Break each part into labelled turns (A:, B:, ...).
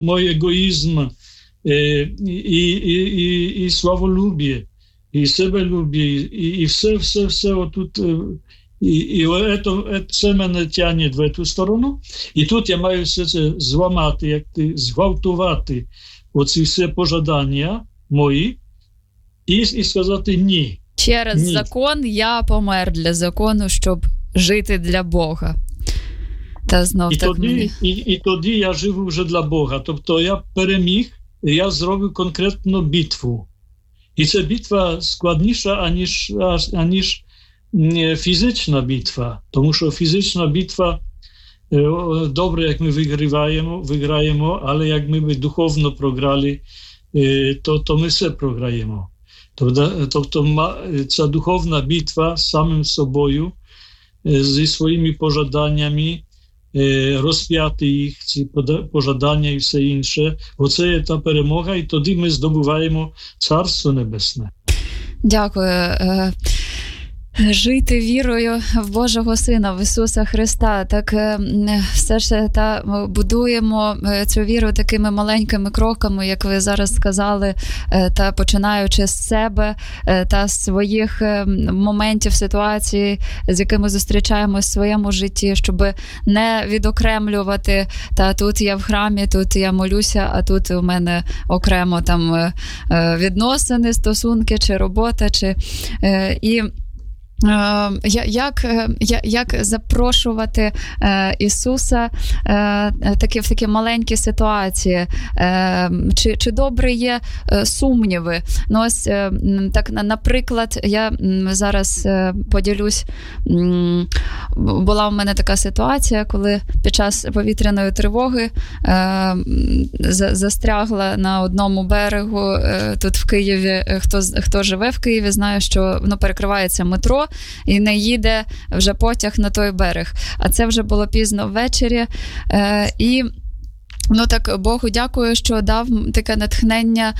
A: мой егоїзм і славолюбие, і себелюбие, і все отут. І це мене тягне в цю сторону. І тут я маю все це зламати, зґвалтувати оці всі пожадання мої і сказати ні.
B: Через закон я помер для закону, щоб жити для Бога. Та знов
A: і тоді я живу вже для Бога. Тобто я переміг, я зробив конкретну битву. І ця битва складніша, аніж фізична битва. Тому що фізична битва, добре, як ми виграємо, але як ми духовно програли, то ми все програємо. Тобто ця духовна битва з самим собою, зі своїми пожаданнями, розп'яти їх, ці пожадання і все інше. Оце є та перемога, і тоді ми здобуваємо Царство Небесне.
B: Дякую. Жити вірою в Божого Сина, в Ісуса Христа. Так все ж будуємо цю віру такими маленькими кроками, як ви зараз сказали, та починаючи з себе та з своїх моментів, ситуацій, з якими зустрічаємось в своєму житті, щоб не відокремлювати, та тут я в храмі, тут я молюся, а тут у мене окремо там відносини, стосунки, чи робота, і як запрошувати Ісуса в такі маленькі ситуації? Чи добре є сумніви? Ну, ось, так, наприклад, я зараз поділюсь, була у мене така ситуація, коли під час повітряної тривоги застрягла на одному берегу, тут в Києві, хто живе в Києві, знає, що перекривається метро, і не їде вже потяг на той берег. А це вже було пізно ввечері. І так Богу дякую, що дав таке натхнення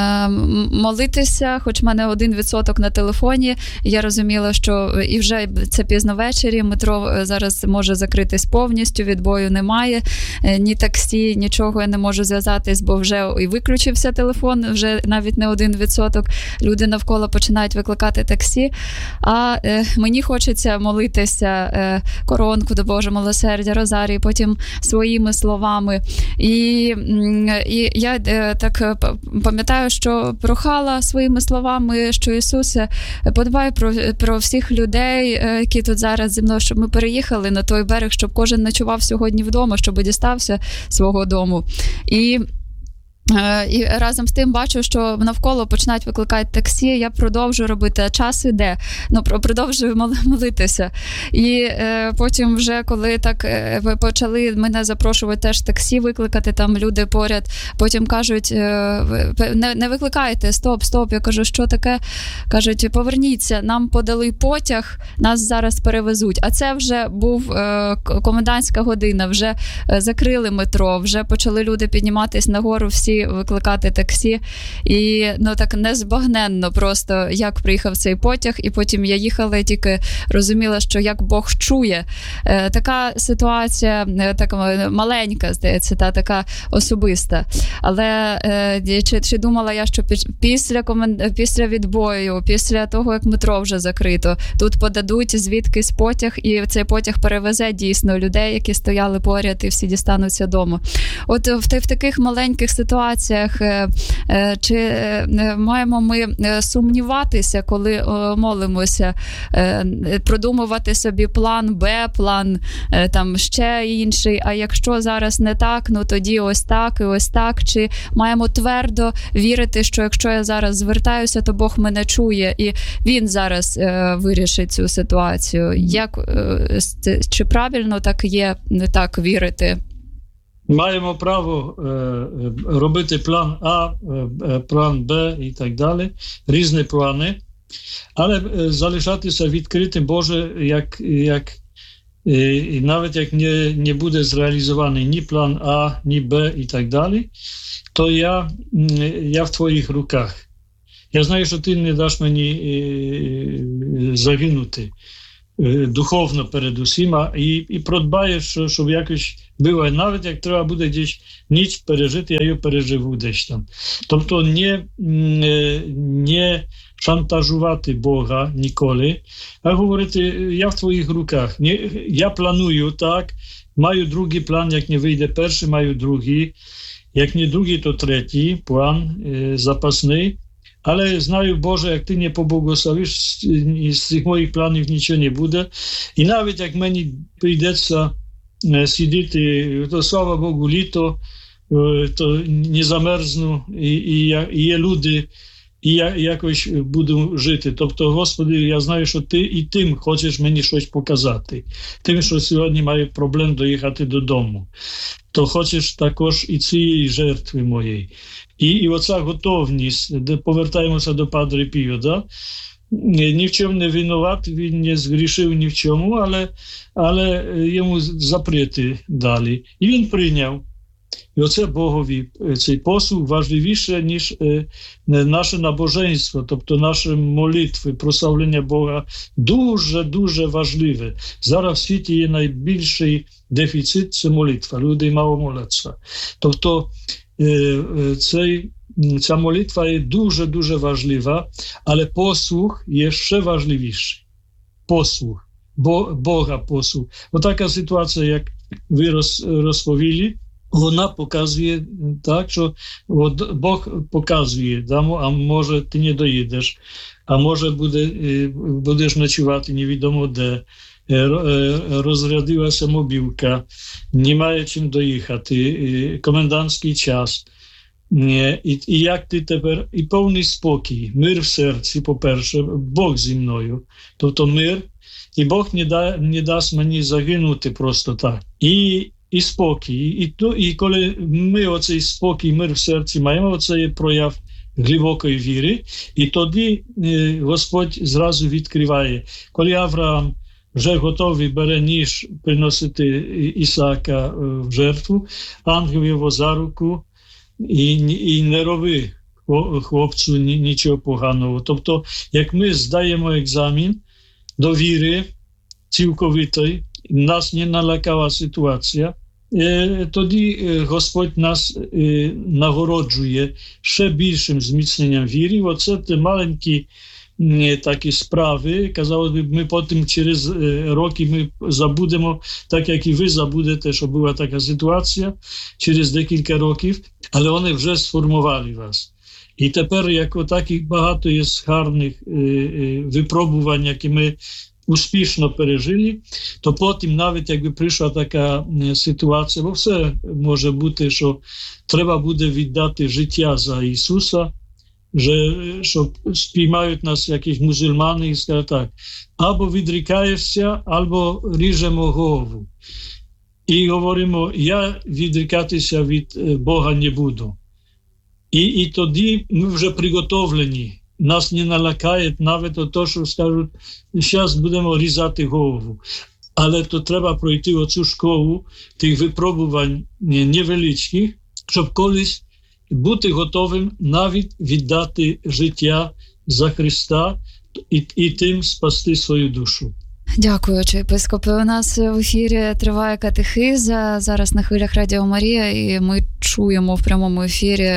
B: молитися, хоч в мене 1% на телефоні. Я розуміла, що і вже це пізно ввечері, метро зараз може закритись повністю, відбою немає, ні таксі, нічого я не можу зв'язатись, бо вже і виключився телефон, вже навіть не 1%. Люди навколо починають викликати таксі, а мені хочеться молитися коронку до Божого милосердя, розарій, потім своїми словами. І я так пам'ятаю, що прохала своїми словами, що Ісусе, подбай про всіх людей, які тут зараз зі мною, щоб ми переїхали на той берег, щоб кожен ночував сьогодні вдома, щоб дістався свого дому. І разом з тим бачу, що навколо починають викликати таксі, я продовжую робити, а час іде, продовжую молитися. І потім вже, коли так почали мене запрошувати теж таксі викликати, там люди поряд, потім кажуть, не викликайте, стоп, я кажу, що таке? Кажуть, поверніться, нам подали потяг, нас зараз перевезуть. А це вже був комендантська година, вже закрили метро, вже почали люди підніматись нагору, всі викликати таксі. І так незбагненно просто, як приїхав цей потяг, і потім я їхала і тільки розуміла, що як Бог чує. Така ситуація, така маленька, здається, така особиста. Але чи думала я, що після відбою, після того, як метро вже закрито, тут подадуть звідкись потяг, і цей потяг перевезе дійсно людей, які стояли поряд, і всі дістануться дому. От в таких маленьких ситуаціях чи маємо ми сумніватися, коли молимося, продумувати собі план Б, план там ще інший, а якщо зараз не так, тоді ось так і ось так, чи маємо твердо вірити, що якщо я зараз звертаюся, то Бог мене чує і Він зараз вирішить цю ситуацію. Чи правильно так є, так вірити?
A: Маємо право робити план А, план Б і так далі, різні плани, але залишатися відкритим, Боже, навіть як не буде зреалізований ні план А, ні Б і так далі, то я в твоїх руках. Я знаю, що ти не даш мені загинути. духовно перед усіма і продбаєш, щоб якось було. Навіть як треба буде десь ніч пережити, я її переживу десь там. Тобто не шантажувати Бога ніколи, а говорити, я в твоїх руках. Я планую так, маю другий план, як не вийде перший, маю другий. Як не другий, то третій план запасний. Але знаю, Боже, як Ти не поблагословиш, з цих моїх планів нічого не буде. І навіть як мені прийдеться сидіти, то слава Богу, літо, то не замерзну, і є люди, і я якось буду жити. Тобто, Господи, я знаю, що Ти і тим хочеш мені щось показати. Тим, що сьогодні маю проблем доїхати додому. То хочеш також і цієї жертви моєї. І оця готовність, де повертаємося до Падре Піо, да? Ні в чому не винуват, він не згрішив ні в чому, але йому запрети дали. І він прийняв. І оце Богові цей послуг важливіше, ніж наше набожество, тобто наші молитви, прославлення Бога, дуже важливе. Зараз в світі є найбільший дефіцит – це молитва. Люди мало моляться. Тобто ця молитва є дуже важлива, але послуг є ще важливіший. Послуг. Бога послуг. Отака ситуація, як ви розповіли, вона показує так, що Бог показує, а може ти не доїдеш, а може будеш ночувати невідомо де, розрядилася мобілка, немає чим доїхати, комендантський час. І як ти тепер, і повний спокій, мир в серці, по-перше, Бог зі мною, тобто мир, і Бог не дасть мені загинути просто так. І спокій. І коли ми оцей спокій, мир в серці маємо, оцей прояв глибокої віри, і тоді Господь зразу відкриває. Коли Авраам вже готовий бере ніж приносити Ісаака в жертву, ангел його за руку і не роби хлопцю нічого поганого. Тобто, як ми здаємо екзамен до віри цілковитої, нас не налякала ситуація, тоді Господь нас нагороджує ще більшим зміцненням віри. Оце ті маленькі такі справи, казалось би, ми потім через роки ми забудемо, так як і ви забудете, що була така ситуація через декілька років, але вони вже сформували вас. І тепер, як отаких багато є гарних випробувань, які ми успішно пережили, то потім, навіть якби прийшла така ситуація, бо все може бути, що треба буде віддати життя за Ісуса, що спіймають нас якісь мусульмани і скажуть так, або відрікаєшся, або ріжемо голову. І говоримо, я відрікатися від Бога не буду. І тоді ми вже приготовлені. Нас не налякає навіть то, що скажуть, зараз будемо різати голову. Але то треба пройти оцю школу тих випробувань невеличких, щоб колись бути готовим навіть віддати життя за Христа і тим спасти свою душу.
B: Дякую, отче єпископе. У нас в ефірі триває катехиза, зараз на хвилях Радіо Марія, і ми чуємо в прямому ефірі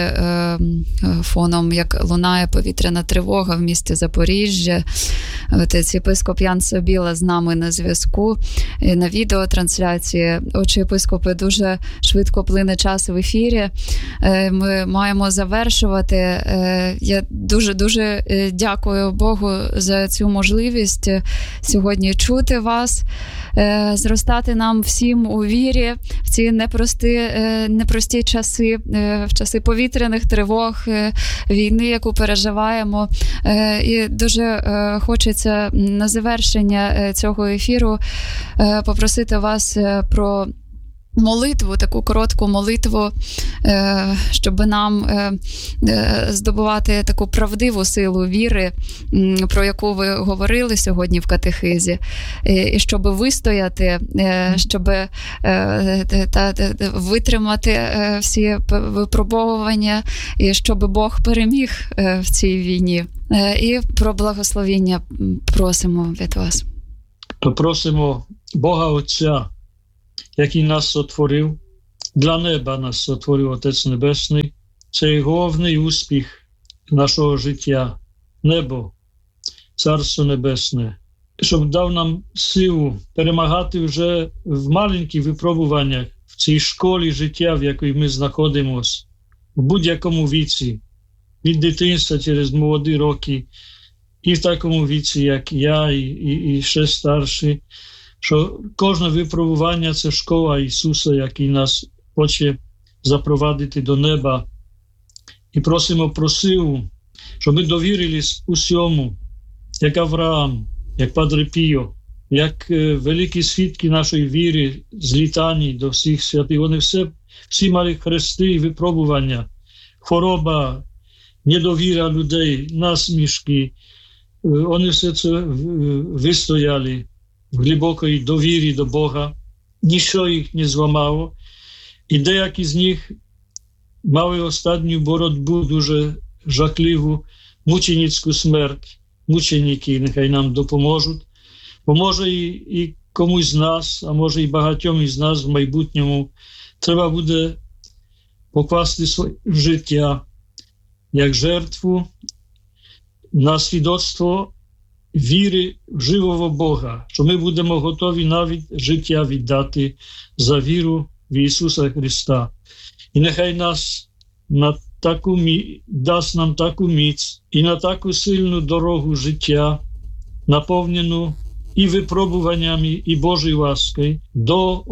B: фоном, як лунає повітряна тривога в місті Запоріжжя. Отець єпископ Ян Собіла з нами на зв'язку на відеотрансляції. Отче єпископе, дуже швидко плине час в ефірі. Ми маємо завершувати. Я дуже дякую Богу за цю можливість сьогодні чути вас, зростати нам всім у вірі в ці непрості часи, в часи повітряних тривог, війни, яку переживаємо. І дуже хочеться на завершення цього ефіру попросити вас про молитву, таку коротку молитву, щоб нам здобувати таку правдиву силу віри, про яку ви говорили сьогодні в катехизі, і щоб вистояти, щоб витримати всі випробовування, і щоб Бог переміг в цій війні. І про благословіння просимо від вас.
A: то просимо Бога Отця, який нас сотворив, для неба нас сотворив Отець Небесний. Це головний успіх нашого життя. Небо, Царство Небесне. Щоб дав нам силу перемагати вже в маленьких випробуваннях, в цій школі життя, в якій ми знаходимося, в будь-якому віці, від дитинства через молоді роки, і в такому віці, як я, і ще старші, що кожне випробування – це школа Ісуса, який нас хоче запровадити до неба. І просимо про силу, щоб ми довірились усьому, як Авраам, як Падре Піо, як великі свідки нашої віри з літані до всіх святих. Вони всі мали хрести і випробування, хвороба, недовіра людей, насмішки. Вони все це вистояли в глибокій довірі до Бога. Ніщо їх не зламало. І деякі з них мали останню боротьбу, дуже жахливу, мученицьку смерть. Мученики нехай нам допоможуть. Поможе і комусь з нас, а може і багатьом із нас в майбутньому треба буде покласти своє життя як жертву на свідоцтво віри в живого Бога, що ми будемо готові навіть життя віддати за віру в Ісуса Христа. І нехай нас дасть нам таку міць і на таку сильну дорогу життя, наповнену і випробуваннями, і Божою ласкою, до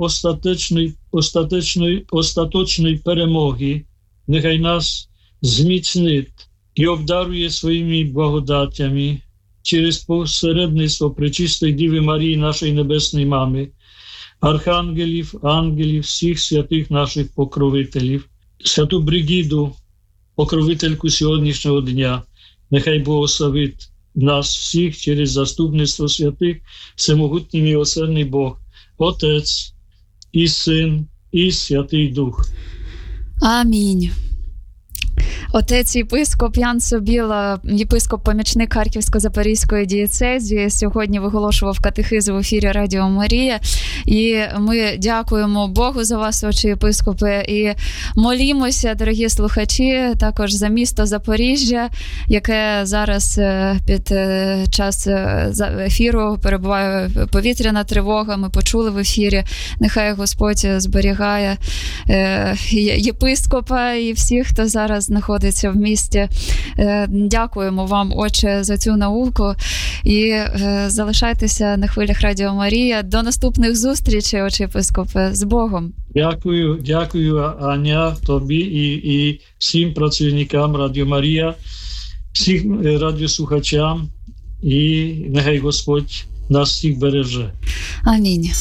A: остаточної перемоги. Нехай нас зміцнить і обдарує своїми благодатями через посередництво Пречистої Діви Марії, нашої Небесної Мами, архангелів, ангелів, всіх святих наших покровителів, святу Бригіду, покровительку сьогоднішнього дня, нехай благословить нас всіх через заступництво святих, всемогутній милосердний Бог, Отець і Син, і Святий Дух.
B: Амінь. Отець єпископ Ян Собіла, єпископ-помічник Харківсько-Запорізької дієцезії, сьогодні виголошував катехизу в ефірі Радіо Марія. І ми дякуємо Богу за вас, отче єпископе, і молімося, дорогі слухачі, також за місто Запоріжжя, яке зараз під час ефіру перебуває повітряна тривога, ми почули в ефірі. Нехай Господь зберігає єпископа і всіх, хто зараз знаходиться в місті. Дякуємо вам, отче, за цю науку. І залишайтеся на хвилях Радіо Марія. До наступних зустрічей, отче єпископе, з Богом.
A: Дякую, Аня, тобі і всім працівникам Радіо Марія, всім радіослухачам, і нехай Господь нас всіх береже.
B: Амінь.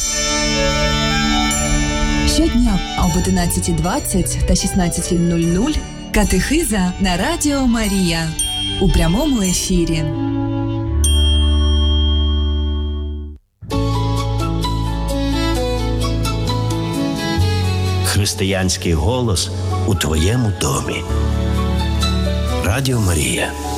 C: Щодня об 11:20 та 16:00 катехиза на Радіо Марія у прямому ефірі.
D: Християнський голос у твоєму домі. Радіо Марія.